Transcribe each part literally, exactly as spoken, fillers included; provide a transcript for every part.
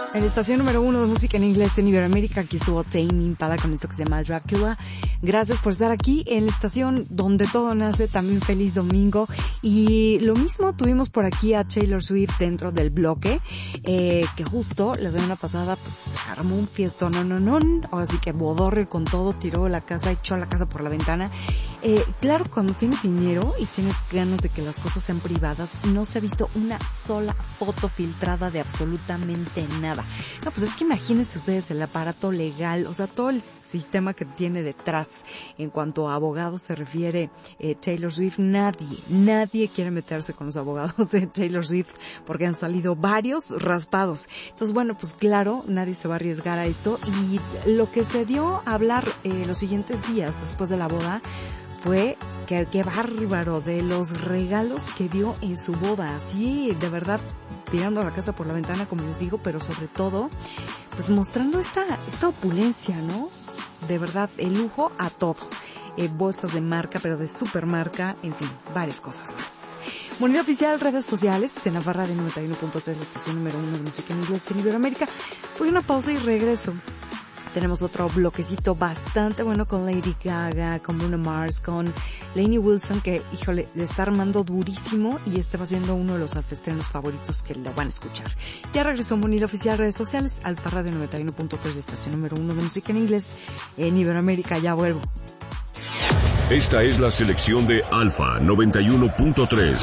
En la estación número uno de música en inglés en Iberoamérica, aquí estuvo Tame Impala con esto que se llama Dracula. Gracias por estar aquí en la estación donde todo nace. También feliz domingo. Y lo mismo tuvimos por aquí a Taylor Swift dentro del bloque, eh, que justo la semana pasada pues armó un fiestón, no, no, no. Ahora sí que bodorre con todo, tiró la casa, echó la casa por la ventana. Eh, claro, cuando tienes dinero y tienes ganas de que las cosas sean privadas, no se ha visto una sola foto filtrada de absolutamente nada. No, pues es que imagínense ustedes el aparato legal, o sea, todo el sistema que tiene detrás en cuanto a abogados se refiere eh, Taylor Swift. Nadie, nadie quiere meterse con los abogados de Taylor Swift porque han salido varios raspados. Entonces, bueno, pues claro, nadie se va a arriesgar a esto. Y lo que se dio a hablar eh, los siguientes días después de la boda fue que qué bárbaro de los regalos que dio en su boda. Sí, de verdad, tirando la casa por la ventana, como les digo, pero sobre todo, pues mostrando esta, esta opulencia, ¿no? De verdad, el lujo a todo. Eh, bolsas de marca, pero de supermarca, en fin, varias cosas más. Moneda oficial, redes sociales, en Navarra de noventa y uno punto tres, la estación número uno de música en inglés en Iberoamérica. Voy a una pausa y regreso. Tenemos otro bloquecito bastante bueno con Lady Gaga, con Bruno Mars, con Lainey Wilson, que, híjole, le está armando durísimo y este va siendo uno de los alfestrenos favoritos que lo van a escuchar. Ya regresó Monil Oficial, redes sociales, Alfa Radio noventa y uno punto tres, la estación número uno de música en inglés en Iberoamérica. Ya vuelvo. Esta es la selección de Alfa noventa y uno punto tres.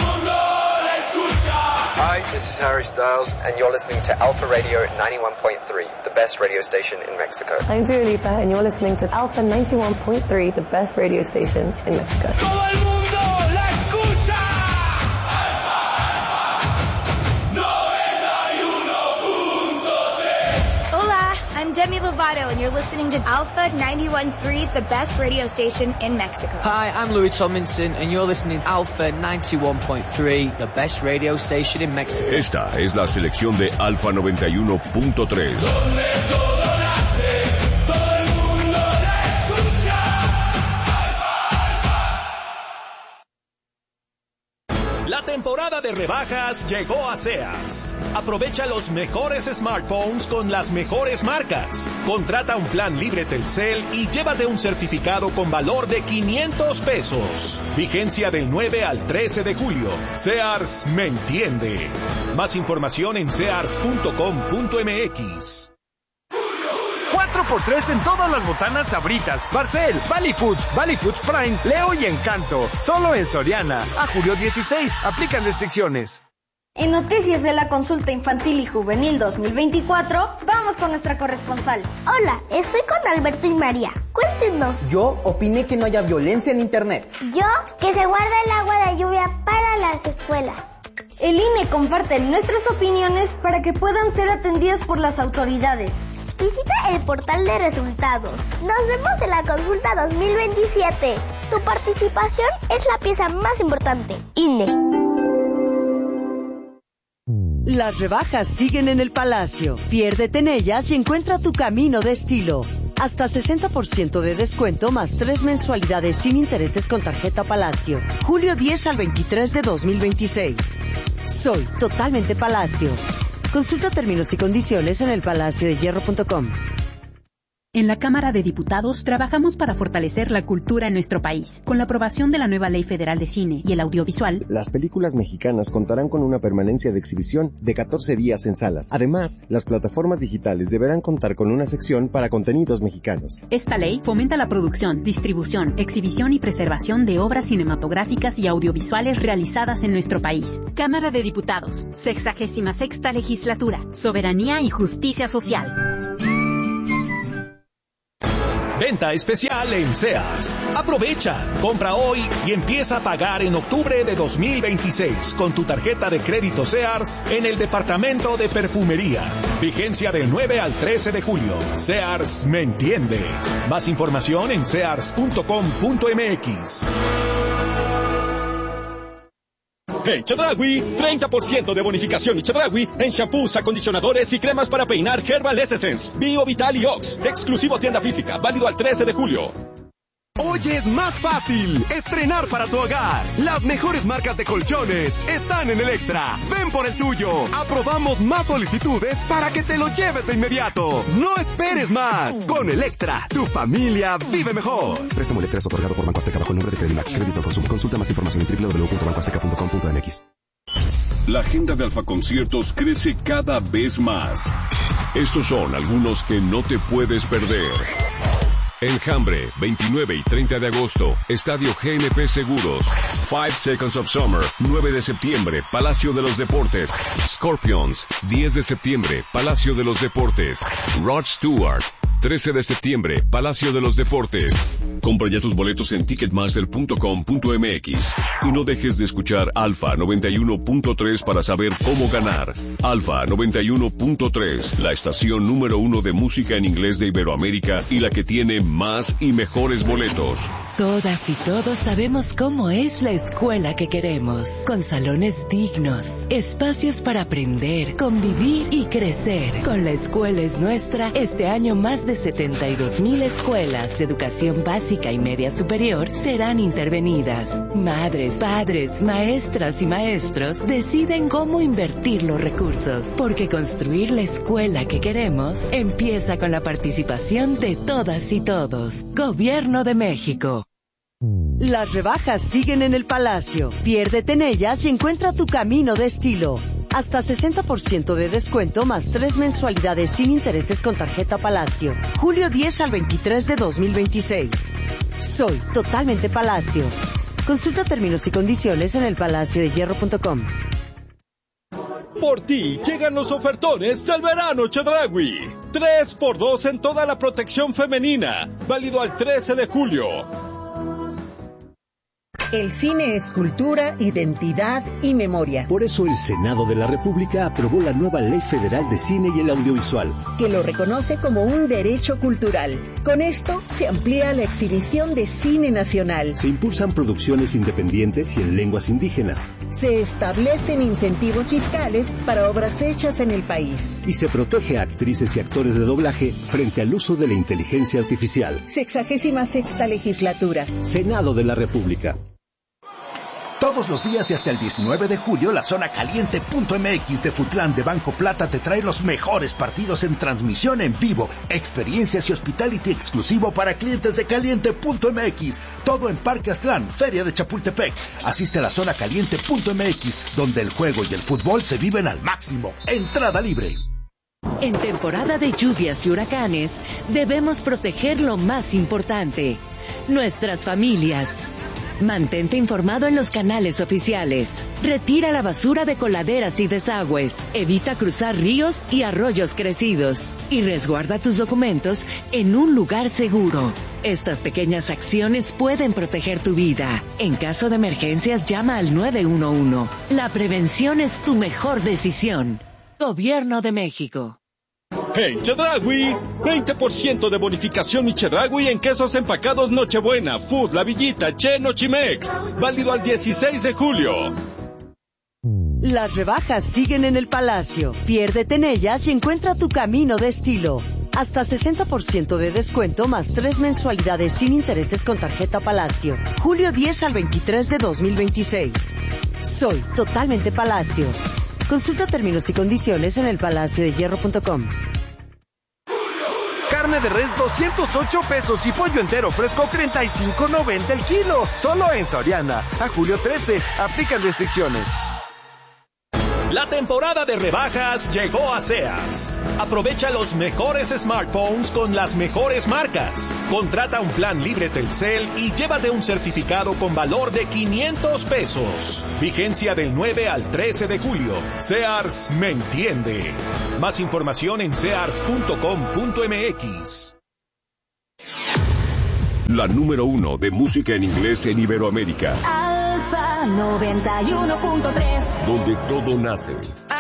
Hi, this is Harry Styles, and you're listening to Alpha Radio ninety-one point three, the best radio station in Mexico. I'm Dua Lipa, and you're listening to Alpha ninety-one point three, the best radio station in Mexico. ¡Todo el mundo la escucha! noventa y uno punto tres. Hola, I'm Demi Lovato, and you're listening to Alpha ninety-one point three, the best radio station in Mexico. Hi, I'm Louis Tomlinson, and you're listening to Alpha ninety-one point three, the best radio station in Mexico. Esta es la selección de Alfa noventa y uno punto tres. Donde todo nace, todo el mundo la escucha. La temporada de rebajas llegó a Sears. Aprovecha los mejores smartphones con las mejores marcas. Contrata un plan libre Telcel y llévate un certificado con valor de quinientos pesos. Vigencia del nueve al trece de julio. Sears me entiende. Más información en sears punto com punto m x. cuatro por tres en todas las botanas Sabritas, Barcel, Valley Foods, Valley Foods Prime, Leo y Encanto. Solo en Soriana. A julio dieciséis. Aplican restricciones. En Noticias de la Consulta Infantil y Juvenil dos mil veinticuatro, vamos con nuestra corresponsal. Hola, estoy con Alberto y María. Cuéntenos. Yo opiné que no haya violencia en Internet. Yo, que se guarda el agua de lluvia para las escuelas. El I N E comparte nuestras opiniones para que puedan ser atendidas por las autoridades. Visita el portal de resultados. Nos vemos en la consulta dos mil veintisiete. Tu participación es la pieza más importante. I N E. Las rebajas siguen en el Palacio. Piérdete en ellas y encuentra tu camino de estilo. Hasta sesenta por ciento de descuento más tres mensualidades sin intereses con tarjeta Palacio. julio diez al veintitrés de dos mil veintiséis. Soy totalmente Palacio. Consulta términos y condiciones en el palacio de hierro punto com. En la Cámara de Diputados trabajamos para fortalecer la cultura en nuestro país. Con la aprobación de la nueva Ley Federal de Cine y el audiovisual, las películas mexicanas contarán con una permanencia de exhibición de catorce días en salas. Además, las plataformas digitales deberán contar con una sección para contenidos mexicanos. Esta ley fomenta la producción, distribución, exhibición y preservación de obras cinematográficas y audiovisuales realizadas en nuestro país. Cámara de Diputados, sexagésima sexta legislatura, soberanía y justicia social. Venta especial en Sears. Aprovecha, compra hoy y empieza a pagar en octubre de dos mil veintiséis con tu tarjeta de crédito Sears en el departamento de perfumería. Vigencia del nueve al trece de julio. Sears me entiende. Más información en sears punto com punto m x. En Chedraui, treinta por ciento de bonificación y Chedraui en shampoos, acondicionadores y cremas para peinar Herbal Essence, Bio Vital y Ox. Exclusivo tienda física, válido al trece de julio. Hoy es más fácil estrenar para tu hogar. Las mejores marcas de colchones están en Electra. Ven por el tuyo. Aprobamos más solicitudes para que te lo lleves de inmediato. No esperes más. Con Electra, tu familia vive mejor. Préstamo Electra es otorgado por Banco Azteca bajo el nombre de Credimax. Crédito al consumo. Consulta más información en doble u doble u doble u punto banco azteca punto com punto m x. La agenda de Alfa Conciertos crece cada vez más. Estos son algunos que no te puedes perder. Enjambre, veintinueve y treinta de agosto, Estadio G N P Seguros. Five Seconds of Summer, nueve de septiembre, Palacio de los Deportes. Scorpions, diez de septiembre, Palacio de los Deportes. Rod Stewart, trece de septiembre, Palacio de los Deportes. Compra ya tus boletos en ticketmaster punto com punto m x y no dejes de escuchar Alfa noventa y uno punto tres para saber cómo ganar. Alfa noventa y uno punto tres, la estación número uno de música en inglés de Iberoamérica y la que tiene más y mejores boletos. Todas y todos sabemos cómo es la escuela que queremos, con salones dignos, espacios para aprender, convivir y crecer. Con La Escuela es Nuestra, este año más de setenta y dos mil escuelas de educación básica y media superior serán intervenidas. Madres, padres, maestras y maestros deciden cómo invertir los recursos, porque construir la escuela que queremos empieza con la participación de todas y todos. Gobierno de México. Las rebajas siguen en el Palacio. Piérdete en ellas y encuentra tu camino de estilo. Hasta sesenta por ciento de descuento más tres mensualidades sin intereses con tarjeta Palacio. Julio diez al veintitrés de dos mil veintiséis. Soy totalmente Palacio. Consulta términos y condiciones en el palacio de hierro punto com. Por ti llegan los ofertones del verano Chedraui. tres por dos en toda la protección femenina. Válido al trece de julio. El cine es cultura, identidad y memoria. Por eso el Senado de la República aprobó la nueva Ley Federal de Cine y el Audiovisual, que lo reconoce como un derecho cultural. Con esto se amplía la exhibición de cine nacional. Se impulsan producciones independientes y en lenguas indígenas. Se establecen incentivos fiscales para obras hechas en el país. Y se protege a actrices y actores de doblaje frente al uso de la inteligencia artificial. Sexagésima sexta legislatura. Senado de la República. Todos los días y hasta el diecinueve de julio, la zona caliente punto m x de Futlán de Banco Plata te trae los mejores partidos en transmisión en vivo, experiencias y hospitality exclusivo para clientes de caliente punto m x. Todo en Parque Aztlán, Feria de Chapultepec. Asiste a la zona caliente punto m x, donde el juego y el fútbol se viven al máximo. Entrada libre. En temporada de lluvias y huracanes, debemos proteger lo más importante: nuestras familias. Mantente informado en los canales oficiales. Retira la basura de coladeras y desagües. Evita cruzar ríos y arroyos crecidos. Y resguarda tus documentos en un lugar seguro. Estas pequeñas acciones pueden proteger tu vida. En caso de emergencias, llama al nueve uno uno. La prevención es tu mejor decisión. Gobierno de México. En Chedraui, veinte por ciento de bonificación y Chedraui en quesos empacados Nochebuena, Food, La Villita, Che, Nochimex. Válido al dieciséis de julio. Las rebajas siguen en el Palacio. Piérdete en ellas y encuentra tu camino de estilo. Hasta sesenta por ciento de descuento más tres mensualidades sin intereses con tarjeta Palacio. Julio diez al veintitrés de dos mil veintiséis. Soy totalmente Palacio. Consulta términos y condiciones en el palacio de hierro punto com. Carne de res doscientos ocho pesos y pollo entero fresco treinta y cinco noventa el kilo. Solo en Soriana. A julio trece. Aplican restricciones. La temporada de rebajas llegó a Sears. Aprovecha los mejores smartphones con las mejores marcas. Contrata un plan libre Telcel y llévate un certificado con valor de quinientos pesos. Vigencia del nueve al trece de julio. Sears me entiende. Más información en sears punto com punto m x. La número uno de música en inglés en Iberoamérica. Alfa noventa y uno punto tres. Donde todo nace.